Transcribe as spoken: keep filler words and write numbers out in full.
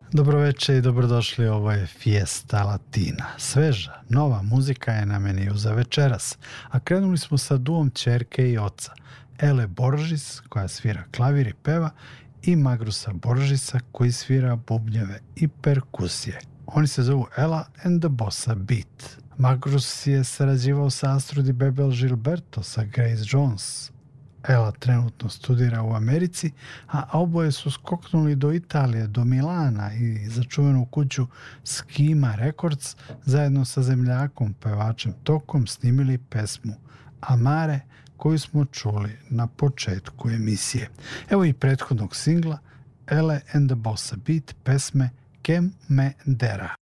Dobroveče i dobrodošli, ovo je Fiesta Latina. Sveža, nova muzika je na meniju za večeras, a krenuli smo sa duom ćerke i oca, Ele Boržis, koja svira klavir i peva, i Magrusa Boržisa, koji svira bubnjeve i perkusije. Oni se zovu Ela and the Bossa Beat. Magrus je sarađivao sa Astrud i Bebel Gilberto, sa Grace Jones. Ela trenutno studira u Americi, a oboje su skoknuli do Italije, do Milana i za čuvenu kuću Schema Records zajedno sa zemljakom, pevačem Tokom snimili pesmu Amare, koju smo čuli na početku emisije. Evo i prethodnog singla Ele and the Bossa Beat pesme Kem me dera.